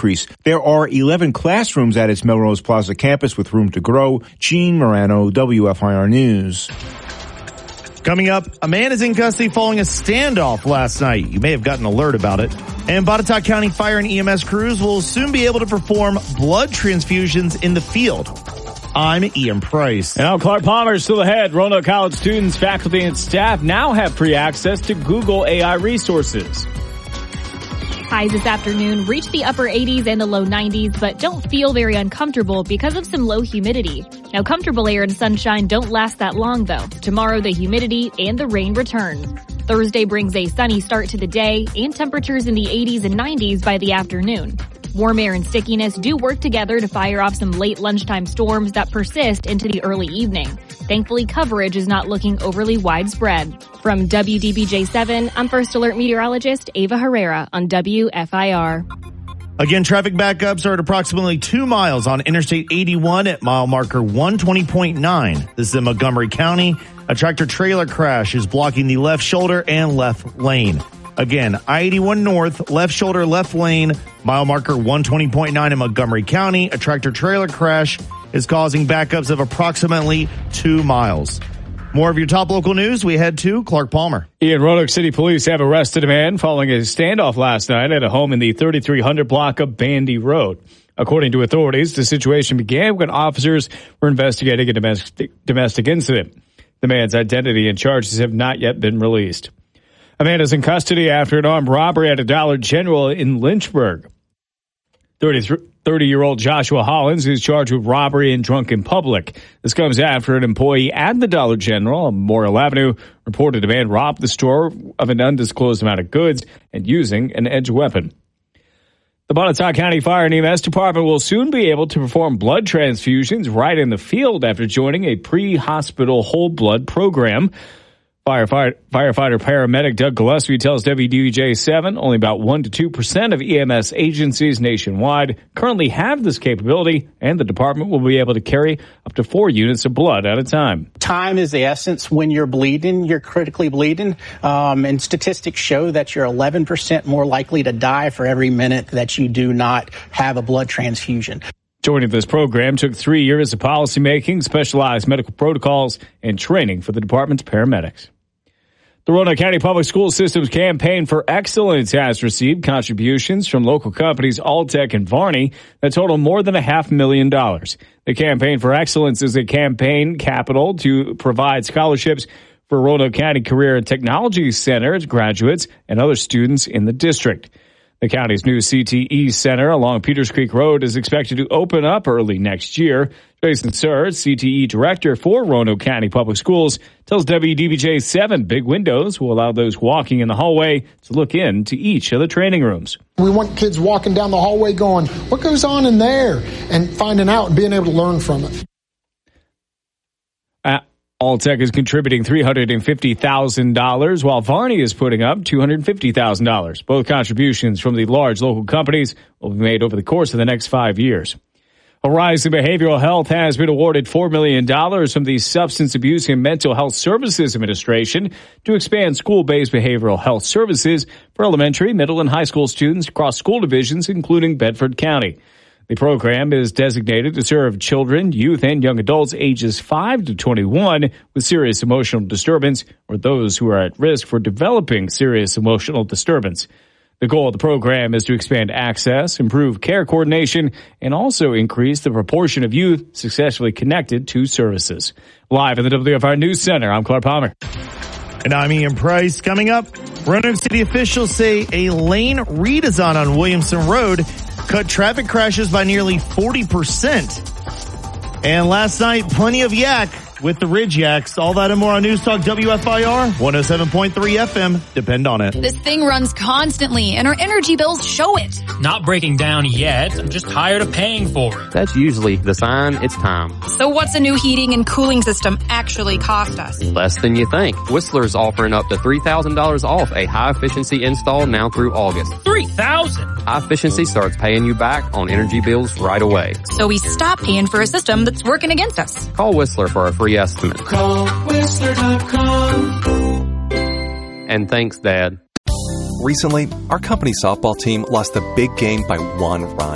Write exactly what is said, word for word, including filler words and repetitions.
increase. There are eleven classrooms at its Melrose Plaza campus with room to grow. Gene Morano, W F I R News. Coming up, a man is in custody following a standoff last night. You may have gotten an alert about it. And Botetourt County Fire and E M S crews will soon be able to perform blood transfusions in the field. I'm Ian Price. Now, Clark Palmer still ahead. Roanoke College students, faculty, and staff now have free access to Google A I resources. Highs this afternoon reach the upper eighties and the low nineties, but don't feel very uncomfortable because of some low humidity. Now, comfortable air and sunshine don't last that long, though. Tomorrow, the humidity and the rain return. Thursday brings a sunny start to the day and temperatures in the eighties and nineties by the afternoon. Warm air and stickiness do work together to fire off some late lunchtime storms that persist into the early evening. Thankfully, coverage is not looking overly widespread. From W D B J seven, I'm First Alert meteorologist Ava Herrera on W F I R. Again, traffic backups are at approximately two miles on Interstate eighty-one at mile marker one twenty point nine. This is in Montgomery County. A tractor-trailer crash is blocking the left shoulder and left lane. Again, I eighty-one north, left shoulder, left lane, mile marker one twenty point nine in Montgomery County. A tractor-trailer crash is causing backups of approximately two miles. More of your top local news, we head to Clark Palmer. Ian, Roanoke City Police have arrested a man following a standoff last night at a home in the thirty-three hundred block of Bandy Road. According to authorities, the situation began when officers were investigating a domestic, domestic incident. The man's identity and charges have not yet been released. A man is in custody after an armed robbery at a Dollar General in Lynchburg. thirty-year-old Joshua Hollins is charged with robbery and drunk in public. This comes after an employee at the Dollar General on Memorial Avenue reported a man robbed the store of an undisclosed amount of goods and using an edged weapon. The Botetourt County Fire and E M S Department will soon be able to perform blood transfusions right in the field after joining a pre-hospital whole blood program. Firefighter, firefighter paramedic Doug Gillespie tells W D B J seven only about one to two percent of E M S agencies nationwide currently have this capability, and the department will be able to carry up to four units of blood at a time. Time is the essence. When you're bleeding, you're critically bleeding, um, and statistics show that you're eleven percent more likely to die for every minute that you do not have a blood transfusion. Joining this program took three years of policymaking, specialized medical protocols, and training for the department's paramedics. The Roanoke County Public School System's Campaign for Excellence has received contributions from local companies Alltech and Varney that total more than a half million dollars. The Campaign for Excellence is a campaign capital to provide scholarships for Roanoke County Career and Technology Center's graduates and other students in the district. The county's new C T E Center along Peters Creek Road is expected to open up early next year. Jason Sir, C T E Director for Roanoke County Public Schools, tells W D B J seven big windows will allow those walking in the hallway to look into each of the training rooms. We want kids walking down the hallway going, what goes on in there? And finding out and being able to learn from it. Uh, Alltech is contributing three hundred fifty thousand dollars, while Varney is putting up two hundred fifty thousand dollars. Both contributions from the large local companies will be made over the course of the next five years. Horizon Behavioral Health has been awarded four million dollars from the Substance Abuse and Mental Health Services Administration to expand school-based behavioral health services for elementary, middle, and high school students across school divisions, including Bedford County. The program is designated to serve children, youth, and young adults ages five to twenty-one with serious emotional disturbance or those who are at risk for developing serious emotional disturbance. The goal of the program is to expand access, improve care coordination, and also increase the proportion of youth successfully connected to services. Live in the W F I R News Center, I'm Clark Palmer. And I'm Ian Price. Coming up, Roanoke City officials say a lane redesign on Williamson Road cut traffic crashes by nearly forty percent. And last night, plenty of yak with the Ridge Yaks. All that and more on News Talk W F I R one oh seven point three F M. Depend on it. This thing runs constantly, and our energy bills show it. Not breaking down yet. I'm just tired of paying for it. That's usually the sign it's time. So what's a new heating and cooling system actually cost us? Less than you think. Whistler's offering up to three thousand dollars off a high-efficiency install now through August. three thousand dollars? High-efficiency starts paying you back on energy bills right away. So we stop paying for a system that's working against us. Call Whistler for a free estimate. Call Whistler dot com. And thanks, Dad. Recently, our company softball team lost a big game by one run.